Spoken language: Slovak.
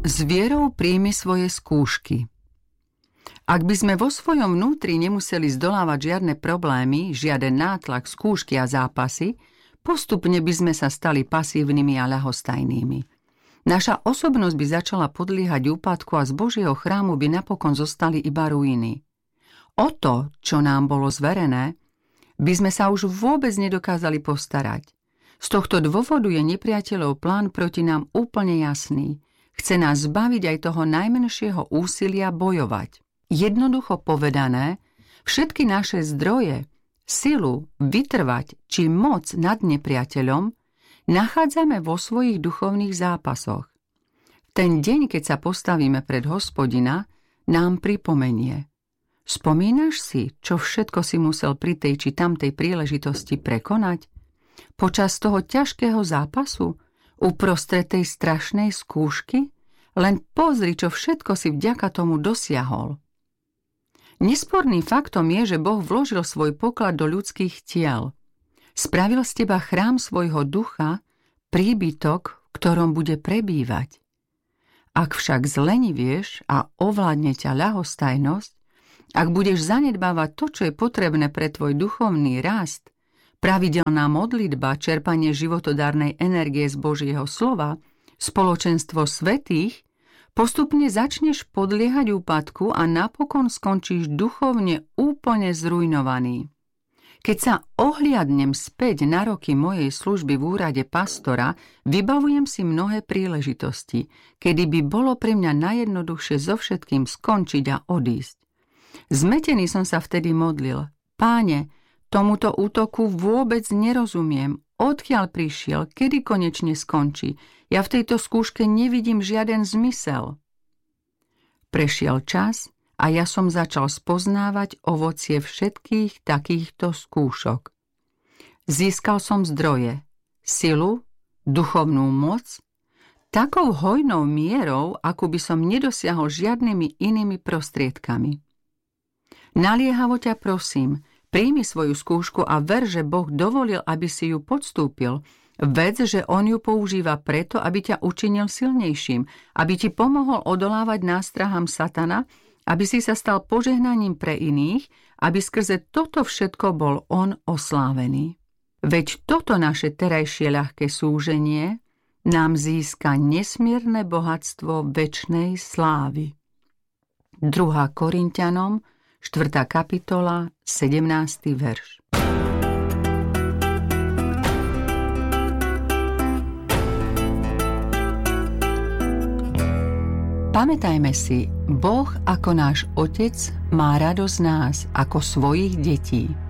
S vierou príjmi svoje skúšky. Ak by sme vo svojom vnútri nemuseli zdolávať žiadne problémy, žiaden nátlak, skúšky a zápasy, postupne by sme sa stali pasívnymi a ľahostajnými. Naša osobnosť by začala podliehať úpadku a z Božieho chrámu by napokon zostali iba ruiny. O to, čo nám bolo zverené, by sme sa už vôbec nedokázali postarať. Z tohto dôvodu je nepriateľov plán proti nám úplne jasný. Chce nás zbaviť aj toho najmenšieho úsilia bojovať. Jednoducho povedané, všetky naše zdroje, silu, vytrvať či moc nad nepriateľom nachádzame vo svojich duchovných zápasoch. V ten deň, keď sa postavíme pred Hospodina, nám pripomenie: spomínaš si, čo všetko si musel pri tej či tamtej príležitosti prekonať? Počas toho ťažkého zápasu? Uprostred tej strašnej skúšky? Len pozri, čo všetko si vďaka tomu dosiahol. Nesporným faktom je, že Boh vložil svoj poklad do ľudských tiel. Spravil z teba chrám svojho ducha, príbytok, v ktorom bude prebývať. Ak však zlenivieš a ovládne ťa ľahostajnosť, ak budeš zanedbávať to, čo je potrebné pre tvoj duchovný rast, pravidelná modlitba, čerpanie životodárnej energie z Božieho slova, spoločenstvo svätých, postupne začneš podliehať úpadku a napokon skončíš duchovne úplne zrujnovaný. Keď sa ohliadnem späť na roky mojej služby v úrade pastora, vybavujem si mnohé príležitosti, kedy by bolo pre mňa najjednoduchšie so všetkým skončiť a odísť. Zmetený som sa vtedy modlil: Páne, tomuto útoku vôbec nerozumiem. Odkiaľ prišiel, kedy konečne skončí? Ja v tejto skúške nevidím žiaden zmysel. Prešiel čas a ja som začal spoznávať ovocie všetkých takýchto skúšok. Získal som zdroje, silu, duchovnú moc, takou hojnou mierou, akú by som nedosiahol žiadnymi inými prostriedkami. Naliehavo ťa prosím, príjmi svoju skúšku a ver, že Boh dovolil, aby si ju podstúpil. Vedz, že On ju používa preto, aby ťa učinil silnejším, aby ti pomohol odolávať nástrahám satana, aby si sa stal požehnaním pre iných, aby skrze toto všetko bol On oslávený. Veď toto naše terajšie ľahké súženie nám získa nesmierne bohatstvo večnej slávy. 2. Korinťanom, 4. kapitola, 17. verš. Pamätajme si, Boh ako náš Otec má radosť z nás ako svojich detí.